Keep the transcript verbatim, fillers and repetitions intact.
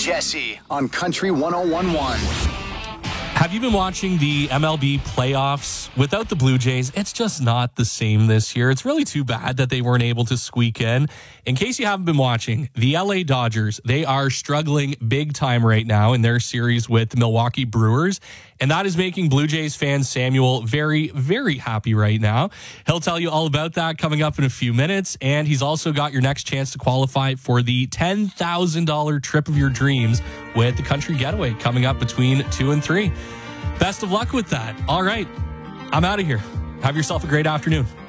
Jesse on Country one oh one point one. Have you been watching the M L B playoffs? Without the Blue Jays, it's just not the same this year. It's really too bad that they weren't able to squeak in. In case you haven't been watching, the L A Dodgers, they are struggling big time right now in their series with the Milwaukee Brewers. And that is making Blue Jays fan Samuel very, very happy right now. He'll tell you all about that coming up in a few minutes. And he's also got your next chance to qualify for the ten thousand dollars trip of your dreams with the Country Getaway coming up between two and three. Best of luck with that. All right, I'm out of here. Have yourself a great afternoon.